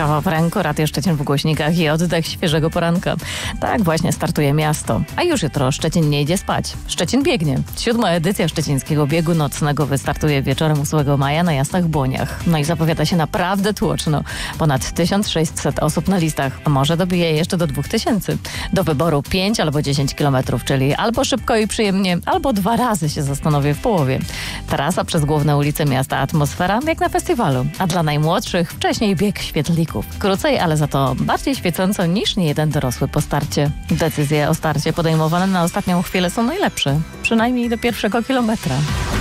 Kawa w ręku, Radio Szczecin w głośnikach i oddech świeżego poranka. Tak właśnie startuje miasto. A już jutro Szczecin nie idzie spać. Szczecin biegnie. 7. edycja szczecińskiego biegu nocnego wystartuje wieczorem 8 maja na Jasnach Błoniach. No i zapowiada się naprawdę tłoczno. Ponad 1600 osób na listach. Może dobije jeszcze do 2000. Do wyboru 5 albo 10 kilometrów, czyli albo szybko i przyjemnie, albo 2 razy się zastanowię w połowie. Trasa przez główne ulice miasta, atmosfera jak na festiwalu. A dla najmłodszych wcześniej bieg świetlików. Krócej, ale za to bardziej świecąco niż niejeden dorosły po starcie. Decyzje o starcie podejmowane na ostatnią chwilę są najlepsze. Przynajmniej do pierwszego kilometra.